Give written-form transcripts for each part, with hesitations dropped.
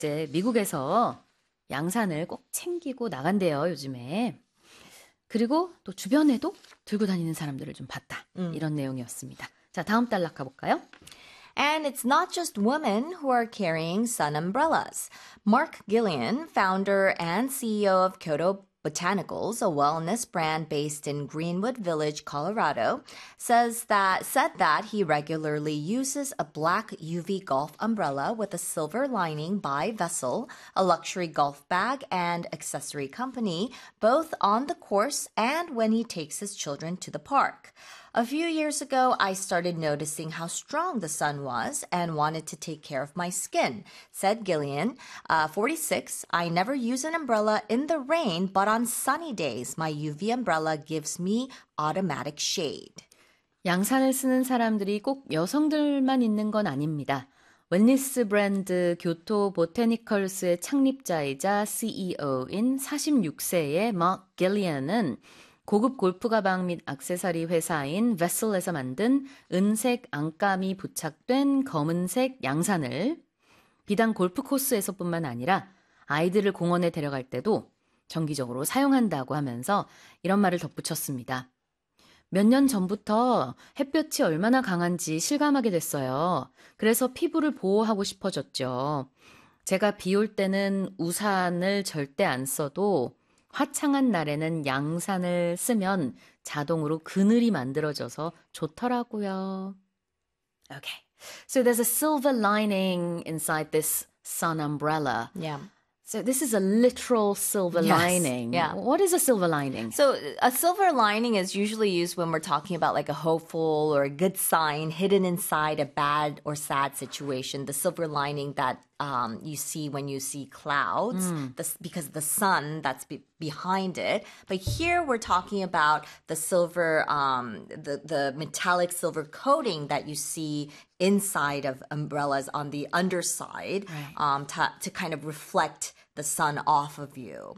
이제 미국에서 양산을 꼭 챙기고 나간대요, 요즘에. 그리고 또 주변에도 들고 다니는 사람들을 좀 봤다. 이런 내용이었습니다. 자, 다음 단락 가볼까요? And it's not just women who are carrying sun umbrellas. Mark Gillian, founder and CEO of Kyoto Botanicals, a wellness brand based in Greenwood Village, Colorado, said that he regularly uses a black UV golf umbrella with a silver lining by Vessel, a luxury golf bag and accessory company, both on the course and when he takes his children to the park. A few years ago, I started noticing how strong the sun was and wanted to take care of my skin, said Gillian. 46, I never use an umbrella in the rain, but on sunny days, my UV umbrella gives me automatic shade. 양산을 쓰는 사람들이 꼭 여성들만 있는 건 아닙니다. 웰니스 브랜드 교토 보테니컬스의 창립자이자 CEO인 46세의 마크 길리언은 고급 골프 가방 및 액세서리 회사인 베슬에서 만든 은색 안감이 부착된 검은색 양산을 비단 골프 코스에서뿐만 아니라 아이들을 공원에 데려갈 때도 정기적으로 사용한다고 하면서 이런 말을 덧붙였습니다. 몇 년 전부터 햇볕이 얼마나 강한지 실감하게 됐어요. 그래서 피부를 보호하고 싶어졌죠. 제가 비 올 때는 우산을 절대 안 써도 화창한 날에는 양산을 쓰면 자동으로 그늘이 만들어져서 좋더라고요. Okay. So there's a silver lining inside this sun umbrella. Yeah. So this is a literal silver lining. Yeah. What is a silver lining? So a silver lining is usually used when we're talking about like a hopeful or a good sign hidden inside a bad or sad situation. The silver lining that you see when you see clouds, because of the sun that's behind it. But here we're talking about the silver, the metallic silver coating that you see inside of umbrellas on the underside, to kind of reflect the sun off of you.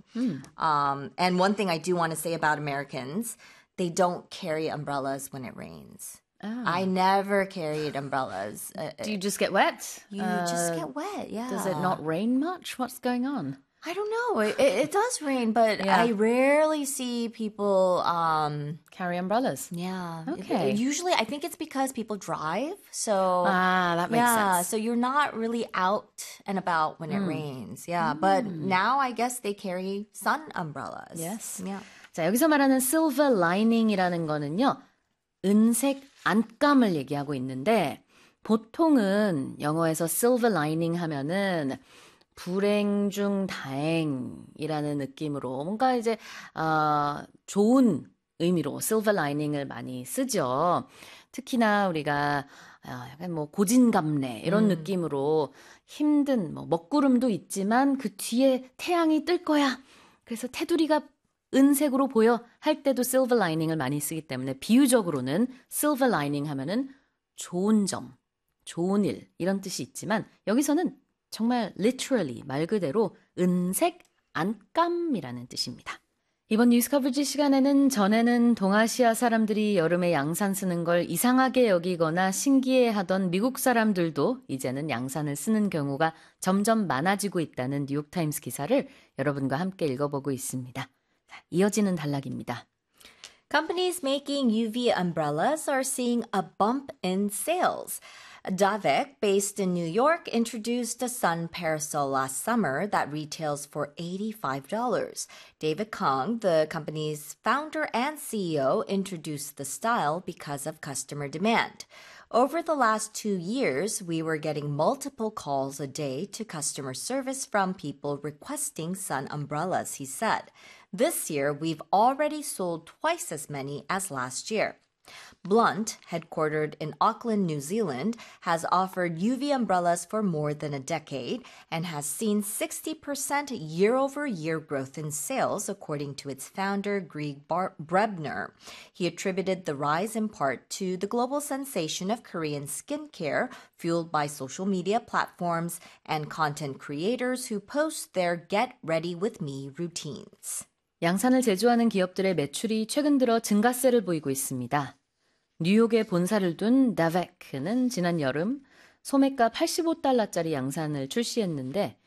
And one thing I do want to say about Americans, they don't carry umbrellas when it rains. Oh. I never carried umbrellas. Do you just get wet? You just get wet, yeah. Does it not rain much? What's going on? I don't know. It does rain, but I rarely see people carry umbrellas. Yeah. Okay. Usually, I think it's because people drive. So that makes sense. So you're not really out and about when it rains. Yeah. But now I guess they carry sun umbrellas. Yes. Yeah. 자, 여기서 말하는 silver lining이라는 거는요. 은색 안감을 얘기하고 있는데 보통은 영어에서 silver lining 하면은 불행 중 다행이라는 느낌으로 뭔가 이제 좋은 의미로 silver lining을 많이 쓰죠. 특히나 우리가 약간 뭐 고진감래 이런 느낌으로 힘든 뭐 먹구름도 있지만 그 뒤에 태양이 뜰 거야. 그래서 테두리가 은색으로 보여 할 때도 silver lining을 많이 쓰기 때문에 비유적으로는 silver lining 하면은 좋은 점, 좋은 일 이런 뜻이 있지만 여기서는 정말 literally 말 그대로 은색 안감이라는 뜻입니다. 이번 뉴스 커버지 시간에는 전에는 동아시아 사람들이 여름에 양산 쓰는 걸 이상하게 여기거나 신기해하던 미국 사람들도 이제는 양산을 쓰는 경우가 점점 많아지고 있다는 뉴욕타임스 기사를 여러분과 함께 읽어보고 있습니다. 이어지는 단락입니다. Companies making UV umbrellas are seeing a bump in sales. Davek, based in New York, introduced a sun parasol last summer that retails for $85. David Kong, the company's founder and CEO, introduced the style because of customer demand. Over the last 2 years, we were getting multiple calls a day to customer service from people requesting sun umbrellas, he said. This year, we've already sold twice as many as last year. Blunt, headquartered in Auckland, New Zealand, has offered UV umbrellas for more than a decade and has seen 60% year-over-year growth in sales, according to its founder, Greg Brebner. He attributed the rise in part to the global sensation of Korean skincare, fueled by social media platforms and content creators who post their Get Ready With Me routines. 양산을 제조하는 기업들의 매출이 최근 들어 증가세를 보이고 있습니다. 뉴욕에 본사를 둔 다베크는 지난 여름 소매가 $85짜리 양산을 출시했는데